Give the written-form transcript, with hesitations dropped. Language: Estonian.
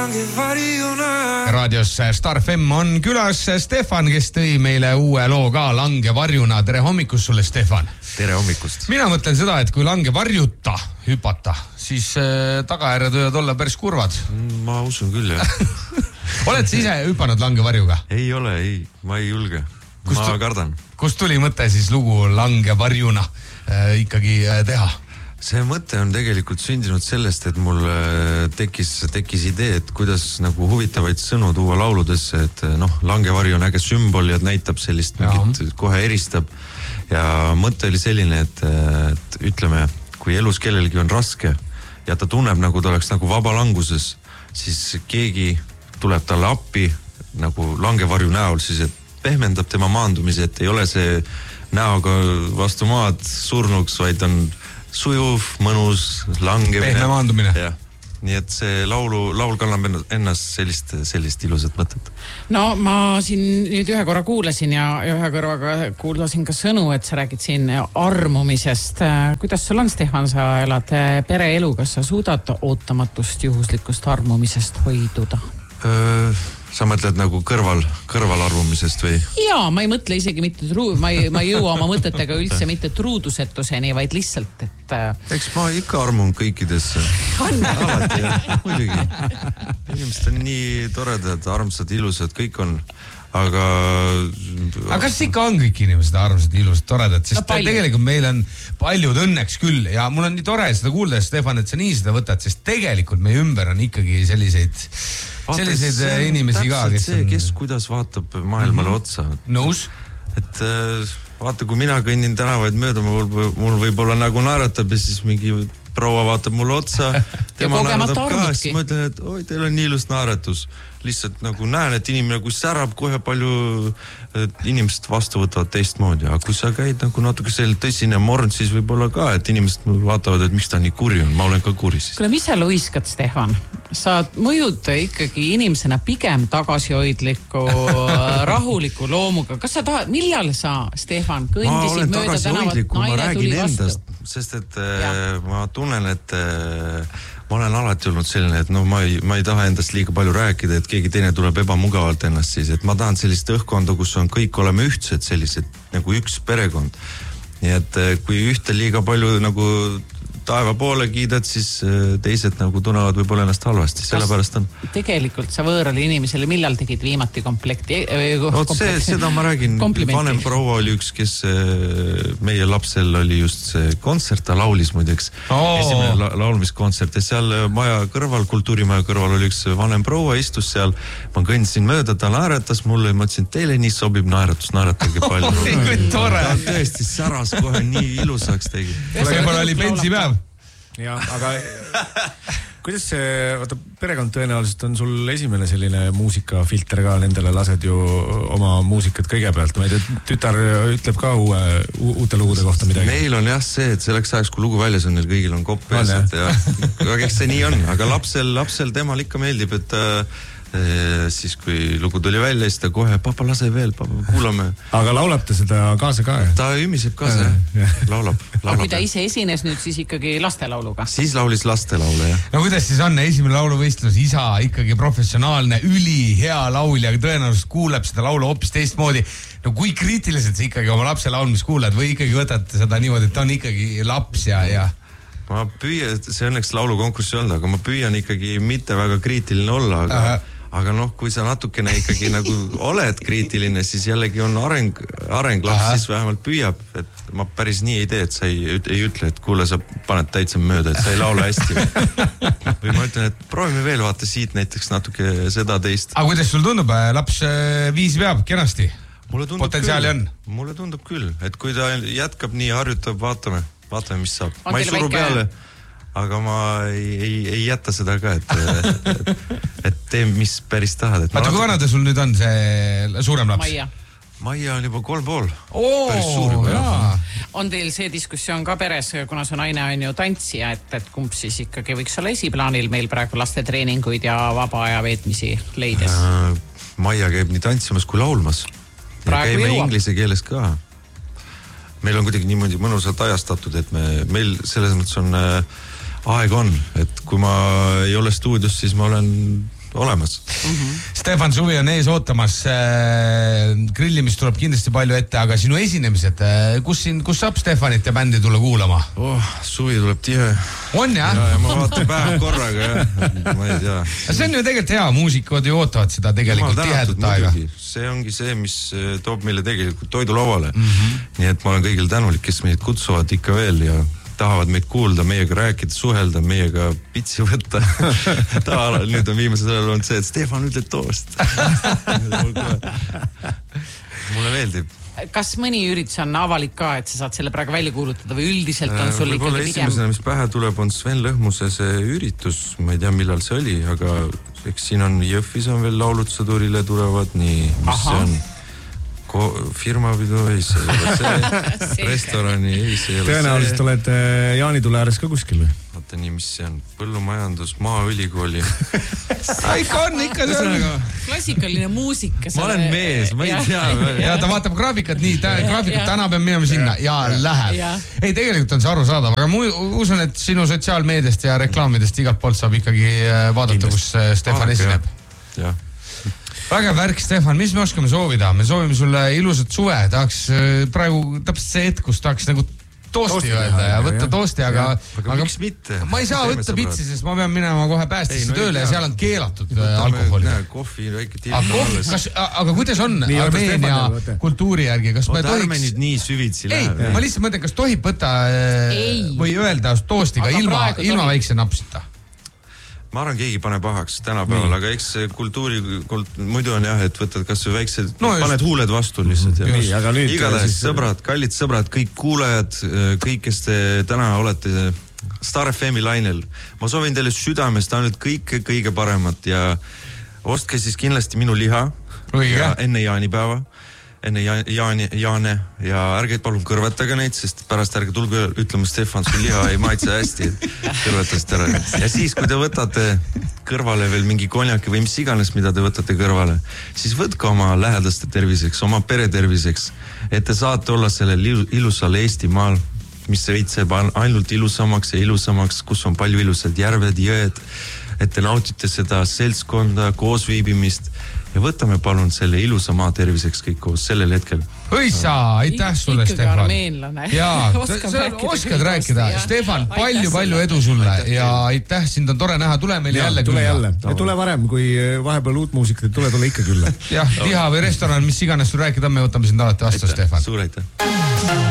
Raadios Star FM on külas Stefan, kes tõi meile uue loo ka Langevarjuna. Tere hommikust sulle, Stefan. Tere hommikust. Mina mõtlen seda, et kui langevarjuta hüpata, siis tagajärjed võivad olla päris kurvad. Ma usun küll, jah. Oled sa ise hüpanud langevarjuga? Ei ole, ma ei julge. Ma kardan. Kust tuli mõte siis lugu Langevarjuna ikkagi teha? See mõte on tegelikult sündinud sellest, et mul tekkis idee, et kuidas nagu huvitavaid sõnu tuua lauludesse, et langevarju on äge sümbol ja näitab sellist mingit, kohe eristab. Ja mõte oli selline, et ütleme, kui elus kellelgi on raske ja ta tunneb, nagu ta oleks nagu vabalanguses, siis keegi tuleb talle appi nagu langevarju näol, siis et pehmendab tema maandumise, et ei ole see näoga vastu maad surnuks, vaid on sujuv, mõnus, langemine. Pehme maandumine. Ja. Nii et see laul kannab ennast sellist ilusat mõtet. No ma siin nüüd ühe korra kuulasin ja ühe kõrvaga kuulasin ka sõnu, et sa räägid siin armumisest. Kuidas sul on, Stefan, sa elad pereelu, kas sa suudad ootamatust juhuslikust armumisest hoiduda? Sa mõtled nagu kõrval arvumisest või? Jaa, ma ei mõtle isegi mitte ma ei jõua oma mõtetega üldse mitte truudusetuseni, vaid lihtsalt, et... Eks ma ikka armun kõikidesse. Alati, muidugi. Inimesed on nii toredad, armsad, ilusad, kõik on, aga kas ikka on kõik inimesed armsad, ilusad, toredad? Sest tegelikult meil on paljud õnneks küll ja mul on nii tore seda kuulda, Stefan, et sa nii seda võtad, sest tegelikult meie ümber on ikkagi selliseid inimesi ka, kes kuidas vaatab maailmale otsa. Nõus? Et vaata, kui mina kõnnin tänavaid mööda, mul võib-olla nagu naeratab ja siis mingi proua vaatab mulle otsa, tema naeratab ka, siis ma ütlen, et oi, teil on nii ilus naeratus. Lihtsalt nagu näen, et inimene, kui särab, kohe palju inimesed vastu võtavad teistmoodi. Aga kui sa käid nagu natuke selline tõsine morn, siis võib-olla ka, et inimesed vaatavad, et miks ta nii kuri on. Ma olen ka kuri siis. Kuule, mis sa luiskad, Stefan? Sa mõjud ikkagi inimesena pigem tagasihoidliku, rahuliku loomuga. Kas sa tahad, millal sa, Stefan, kõndisid mööda tänavat, naine tuli vastu? Sest et ma tunnen, et ma olen alati olnud selline, et ma ei taha endast liiga palju rääkida, et keegi teine tuleb ebamugavalt ennast siis, et ma tahan sellist õhkkonda, kus on kõik oleme ühtsed, sellised nagu üks perekond. Nii et kui ühte liiga palju nagu taeva poole kiidad, siis teised nagu tunnevad võib-olla ennast halvasti, sellepärast on. Tegelikult sa võõrale inimesele, millal tegid viimati komplekti? Seda ma räägin, vanem proua oli üks, kes meie lapsel oli just see kontsert, ta laulis muideks, esimene laulmiskontsert ja seal maja kõrval, kultuurimaja kõrval oli üks vanem proua, istus seal, ma kõndsin mööda, ta naeratas mulle ja mõtlesin, teile nii sobib naeratage palju. Tore! Ta tõesti säras kohe nii ilusaks tegi. Võib-olla oli pensipäev. Ja, aga kuidas see, perekond tõenäoliselt on sul esimene selline muusikafilter ka, nendele lased ju oma muusikat kõigepealt, ma ei tea, tütar ütleb ka uute lugude kohta midagi. Meil on jah see, et selleks ajaks, kui lugu väljas on, neil kõigil on kopp ees, aga eks see nii on, aga lapsel temal ikka meeldib, et siis kui lugu tuli välja, siis ta kohe, papa lase veel, papa kuulame. Aga laulab ta seda kaasa ka? Ta ümiseb kaasa, laulab. Aga kui ta ise esines nüüd, siis ikkagi lastelauluga? Siis laulis lastelaule, jah. No kuidas siis on, esimene lauluvõistlus, isa ikkagi professionaalne, ülihea laulja, tõenäoliselt kuuleb seda laulu hoopis teistmoodi. No kui kriitiliselt sa ikkagi oma lapse laulmis kuuled või ikkagi võtad seda niimoodi, et ta on ikkagi laps ja... Ma püüan, see õnneks laulukonkurssi olnud, aga ma püüan ikkagi mitte väga kriitiline olla, aga kui sa natukene ikkagi nagu oled kriitiline, siis jällegi on areng laps, siis vähemalt püüab, et ma päris nii ei tee, et sa ei ütle, et kuule, sa paned täitsa mööda, et sa ei laula hästi. Või ma ütlen, et proovime veel, vaata siit näiteks natuke seda teist. Aga kuidas sul tundub, laps viis veab kenasti? Potentsiaali on? Mulle tundub küll, et kui ta jätkab nii, harjutab, vaatame, mis saab. Ma ei suru peale, aga ma ei jätta seda ka, et tee, mis päris tahad. Vaata, kui vana ta sul nüüd on, see suurem laps? Maia on juba 3,5. Päris suur juba. On teil see diskussioon ka peres, kuna see naine on ju tantsija, et kumb siis ikkagi võiks olla esiplaanil meil praegu laste treeninguid ja vaba aja veetmisi leides? Maia käib nii tantsimas kui laulmas. Ja käime inglise keeles ka. Meil on kuidagi niimoodi mõnusalt ajastatud, et meil selles mõttes on aeg on, et kui ma ei ole stuudios, siis ma olen olemas. Stefan, suvi on ees ootamas, grillimist tuleb kindlasti palju ette, aga sinu esinemised, kus saab Stefanit ja bändi tulla kuulama? Suvi tuleb tihe. On jah? Ja ma vaatan päev korraga, jah. Ma ei tea. See on ju tegelikult hea, muusikud ju ootavad seda tegelikult tihedat aega. See ongi see, mis toob meile tegelikult toidulauale. Nii et ma olen kõigil tänulik, kes meid kutsuvad ikka veel ja tahavad meid kuulda, meiega rääkida, suhelda, meiega pitsi võtta. Nüüd on viimasel ajal olnud see, et Stefan ütleb toost. Mulle meeldib. Kas mõni üritus on avalik ka, et sa saad selle praegu välja kuulutada või üldiselt on sul ikkagi pigem? Esimesena, mis pähe tuleb, on Sven Lõhmuse see üritus. Ma ei tea, millal see oli, aga eks siin on Jõhvis on veel laulud sõdurile tulevad, nii mis see on? Firmapidu, ei see ei ole see. Restorani, ei see ei ole see. Tõenäoliselt oled Jaanitule ääres ka kuskil või? Vaata nii, mis see on? Põllumajandus, Maaülikooli. Ikka on. Klassikaline muusika. Ma olen mees, ma ei tea. Ja ta vaatab graafikat nii, täna peab minema sinna ja läheb. Ei, tegelikult on see arusaadav, aga ma usun, et sinu sotsiaalmeediast ja reklaamidest igalt poolt saab ikkagi vaadata, kus Stefan esineb. Jah. Väga värk, Stefan, mis me oskame soovida? Me soovime sulle ilusat suve, tahaks praegu täpselt see hetk, kus tahaks nagu toosti öelda ja võtta toosti, aga miks mitte? Ma ei saa võtta pitsi, sest ma pean minema kohe päästisse tööle ja seal on keelatud alkoholi. Kohvi, väike tilma alles. Aga kuidas on Armeenia kultuuri järgi? Ärme nüüd nii süvitsi läheb. Ei, ma lihtsalt mõtlen, kas tohib võtta või öelda toostiga ilma väikse napsita? Ma arvan, keegi pane pahaks tänapäeval, aga eks muidu on jah, et võtad kas või väiksed, paned huuled vastu lihtsalt. Igatahes sõbrad, kallid sõbrad, kõik kuulajad, kõik, kes te täna olete Star FM-i lainel. Ma soovin teile südamest ainult kõige paremat ja ostke siis kindlasti minu liha enne jaanipäeva. Enne Jaane ja ärge palun kõrvetage neid, sest pärast ärge tulge ütlema, Stefan, sul liha ei maitse hästi, kõrvetasite ära. Ja siis, kui te võtate kõrvale veel mingi konjaki või mis iganes, mida te võtate kõrvale, siis võtke oma lähedaste terviseks, oma pere terviseks, et te saate olla sellel ilusal Eestimaal, mis veitseb ainult ilusamaks ja ilusamaks, kus on palju ilusad järved, jõed, et te nautite seda seltskonda, koosviibimist ja võtame palun selle ilusa maa terviseks kõik koos sellel hetkel. Õisa, aitäh sulle, Stefan. Armeenlane. Jaa, oskad rääkida. Stefan, palju edu sulle ja aitäh, sind on tore näha, tule meile jälle külla. Ja tule varem, kui vahepeal uut muusikat, tule ikka külla. Jah, liha või restoran, mis iganes sul rääkida, me võtame sind alati vastu, Stefan. Suur aitäh.